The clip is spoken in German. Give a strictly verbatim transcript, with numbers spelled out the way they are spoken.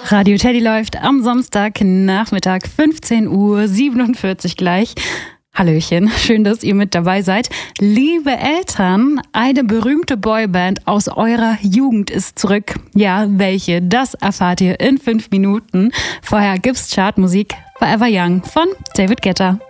Radio Teddy läuft am Samstagnachmittag, fünfzehn Uhr siebenundvierzig gleich. Hallöchen, schön, dass ihr mit dabei seid. Liebe Eltern, eine berühmte Boyband aus eurer Jugend ist zurück. Ja, welche? Das erfahrt ihr in fünf Minuten. Vorher gibt's Chartmusik Forever Young von David Guetta.